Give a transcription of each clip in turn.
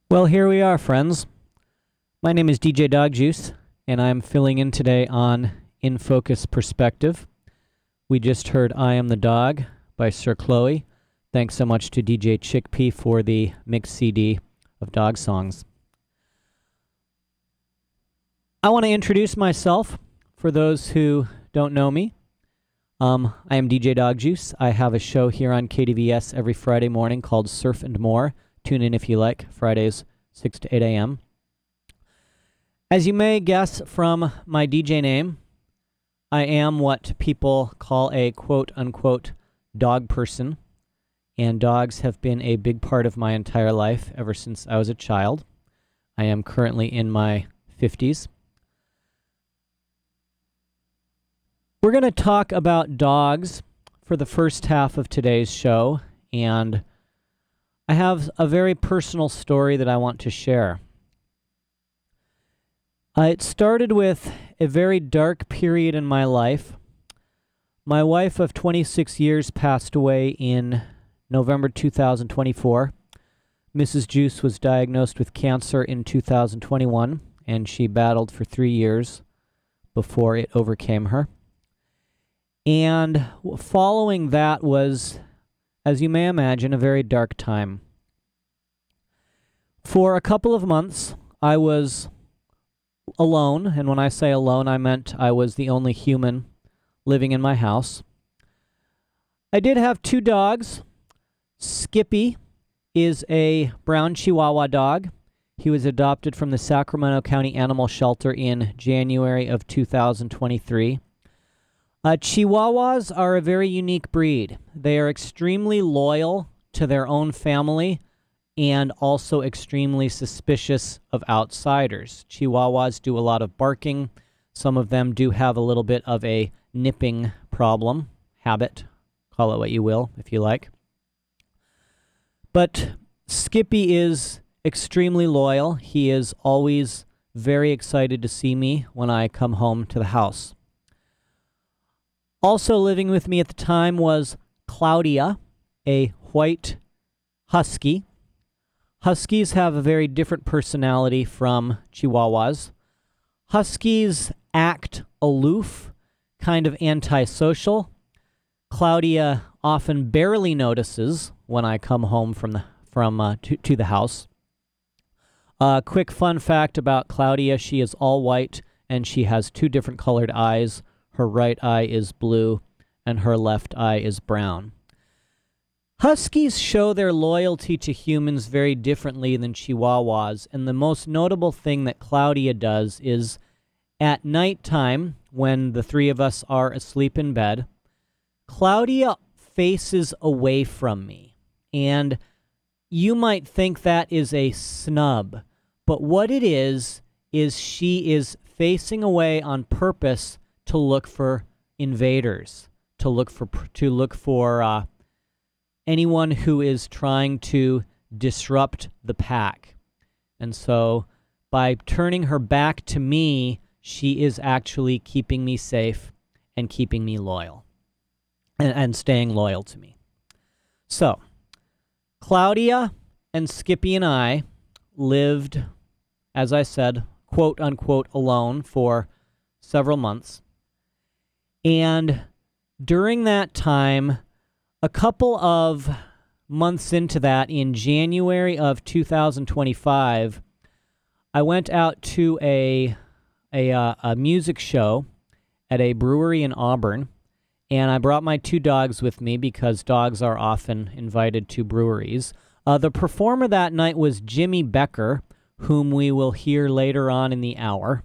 Well, here we are, friends. My name is DJ Dog Juice, and I'm filling in today on In Focus Perspective. We just heard I Am the Dog by Sir Chloe. Thanks so much to DJ Chickpea for the mixed CD of dog songs. I want to introduce myself for those who don't know me. I am DJ Dog Juice. I have a show here on KDVS every Friday morning called Surf and More. Tune in if you like, Fridays 6 to 8 a.m. As you may guess from my DJ name, I am what people call a quote-unquote dog person, and dogs have been a big part of my entire life ever since I was a child. I am currently in my 50s. We're going to talk about dogs for the first half of today's show, and I have a very personal story that I want to share. It started with a very dark period in my life. My wife of 26 years passed away in November 2024. Mrs. Juice was diagnosed with cancer in 2021, and she battled for 3 years before it overcame her. And following that was, as you may imagine, a very dark time. For a couple of months, I was alone, and when I say alone, I meant I was the only human living in my house. I did have 2 dogs. Skippy is a brown Chihuahua dog. He was adopted from the Sacramento County Animal Shelter in January of 2023. Chihuahuas are a very unique breed. They are extremely loyal to their own family and also extremely suspicious of outsiders. Chihuahuas do a lot of barking. Some of them do have a little bit of a nipping problem, habit, call it what you will, if you like. But Skippy is extremely loyal. He is always very excited to see me when I come home to the house. Also living with me at the time was Claudia, a white husky. Huskies have a very different personality from Chihuahuas. Huskies act aloof, kind of antisocial. Claudia often barely notices when I come home to the house. Quick fun fact about Claudia, she is all white and she has 2 different colored eyes. Her right eye is blue, and her left eye is brown. Huskies show their loyalty to humans very differently than Chihuahuas, and the most notable thing that Claudia does is at nighttime, when the 3 of us are asleep in bed, Claudia faces away from me. And you might think that is a snub, but what it is she is facing away on purpose to look for invaders, to look for anyone who is trying to disrupt the pack. And so by turning her back to me, she is actually keeping me safe and keeping me loyal and staying loyal to me. So Claudia and Skippy and I lived, as I said, quote unquote alone for several months. And during that time, a couple of months into that, in January of 2025, I went out to a music show at a brewery in Auburn, and I brought my 2 dogs with me because dogs are often invited to breweries. The performer that night was Jimmy Becker, whom we will hear later on in the hour.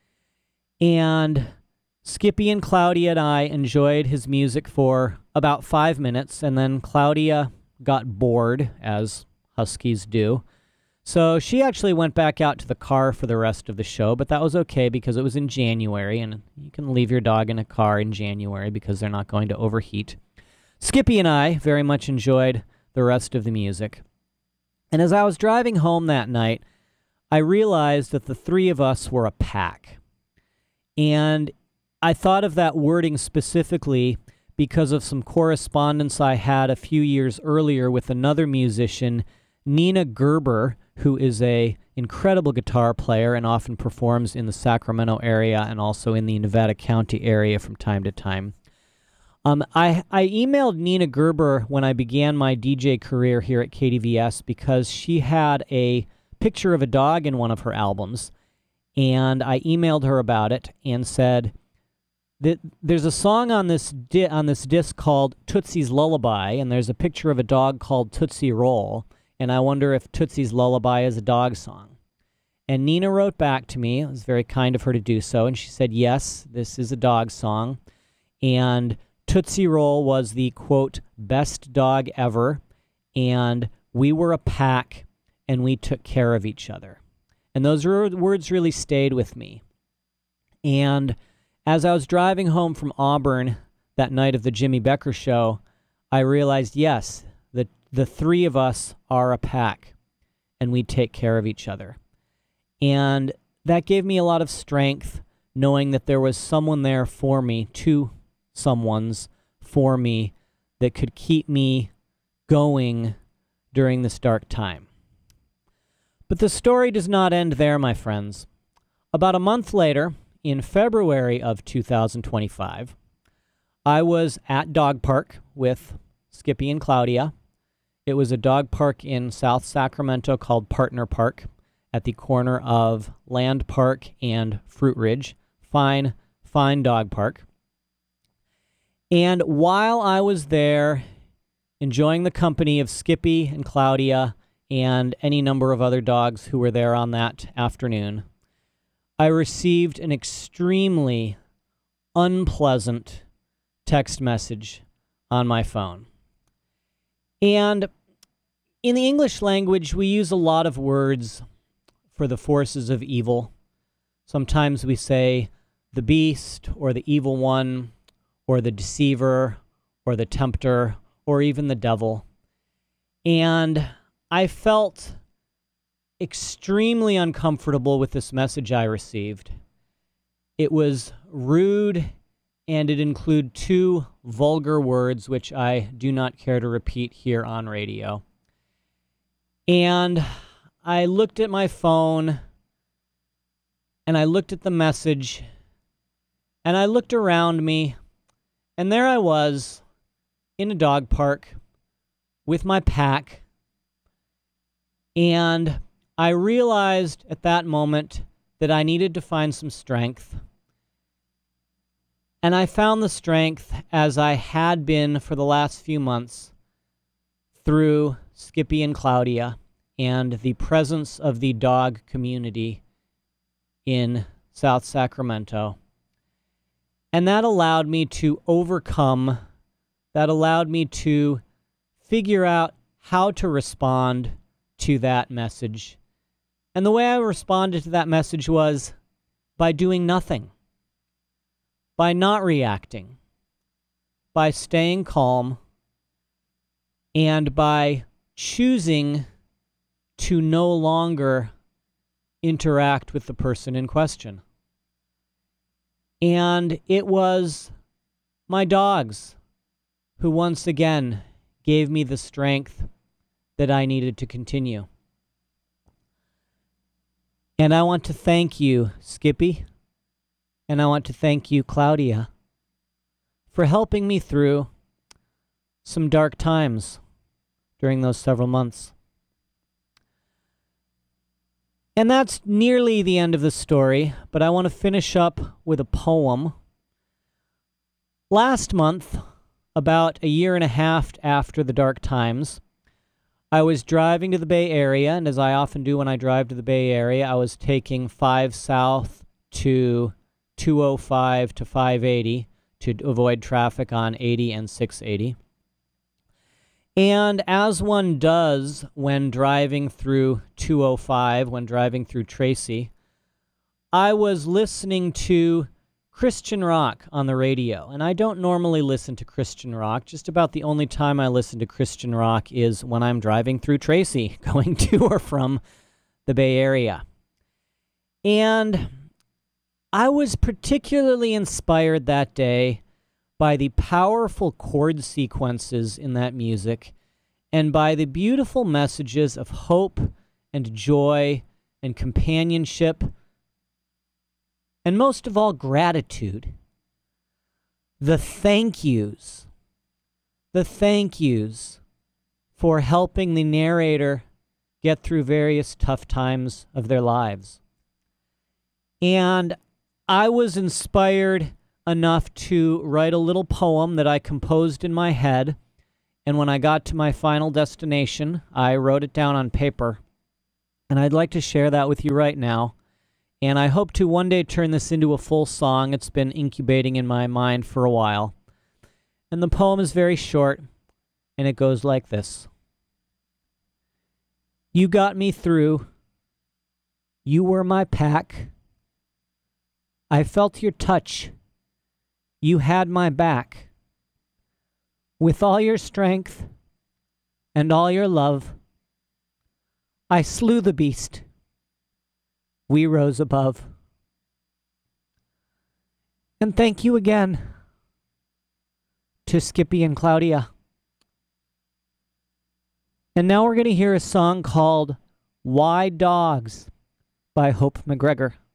And Skippy and Claudia and I enjoyed his music for about 5 minutes, and then Claudia got bored, as huskies do. So she actually went back out to the car for the rest of the show, but that was okay because it was in January, and you can leave your dog in a car in January because they're not going to overheat. Skippy and I very much enjoyed the rest of the music. And as I was driving home that night, I realized that the 3 of us were a pack. And I thought of that wording specifically because of some correspondence I had a few years earlier with another musician, Nina Gerber, who is a incredible guitar player and often performs in the Sacramento area and also in the Nevada County area from time to time. I emailed Nina Gerber when I began my DJ career here at KDVS because she had a picture of a dog in one of her albums, and I emailed her about it and said that there's a song on this disc called Tootsie's Lullaby, and there's a picture of a dog called Tootsie Roll, and I wonder if Tootsie's Lullaby is a dog song. And Nina wrote back to me. It was very kind of her to do so, and she said, yes, this is a dog song, and Tootsie Roll was the, quote, best dog ever, and we were a pack, and we took care of each other. And those words really stayed with me. And as I was driving home from Auburn that night of the Jimmy Becker show, I realized, yes, the three of us are a pack, and we take care of each other. And that gave me a lot of strength, knowing that there was someone there for me, two someone's for me, that could keep me going during this dark time. But the story does not end there, my friends. About a month later, in February of 2025, I was at Dog Park with Skippy and Claudia. It was a dog park in South Sacramento called Partner Park at the corner of Land Park and Fruit Ridge. Fine dog park. And while I was there enjoying the company of Skippy and Claudia and any number of other dogs who were there on that afternoon, I received an extremely unpleasant text message on my phone. And in the English language, we use a lot of words for the forces of evil. Sometimes we say the beast or the evil one or the deceiver or the tempter or even the devil. And I felt extremely uncomfortable with this message I received. It was rude, and it included two vulgar words, which I do not care to repeat here on radio. And I looked at my phone, and I looked at the message, and I looked around me, and there I was in a dog park with my pack, and I realized at that moment that I needed to find some strength. And I found the strength, as I had been for the last few months, through Skippy and Claudia and the presence of the dog community in South Sacramento. And that allowed me to overcome, that allowed me to figure out how to respond to that message. And the way I responded to that message was by doing nothing, by not reacting, by staying calm, and by choosing to no longer interact with the person in question. And it was my dogs who once again gave me the strength that I needed to continue. And I want to thank you, Skippy, and I want to thank you, Claudia, for helping me through some dark times during those several months. And that's nearly the end of the story, but I want to finish up with a poem. Last month, about a year and a half after the dark times, I was driving to the Bay Area, and as I often do when I drive to the Bay Area, I was taking 5 South to 205 to 580 to avoid traffic on 80 and 680. And as one does when driving through 205, when driving through Tracy, I was listening to Christian rock on the radio. And I don't normally listen to Christian rock. Just about the only time I listen to Christian rock is when I'm driving through Tracy, going to or from the Bay Area. And I was particularly inspired that day by the powerful chord sequences in that music and by the beautiful messages of hope and joy and companionship, and most of all, gratitude. The thank yous for helping the narrator get through various tough times of their lives. And I was inspired enough to write a little poem that I composed in my head. And when I got to my final destination, I wrote it down on paper. And I'd like to share that with you right now. And I hope to one day turn this into a full song. It's been incubating in my mind for a while. And the poem is very short, and it goes like this. You got me through. You were my pack. I felt your touch. You had my back. With all your strength and all your love, I slew the beast. We rose above. And thank you again to Skippy and Claudia. And now we're going to hear a song called Why Dogs by Hope McGregor.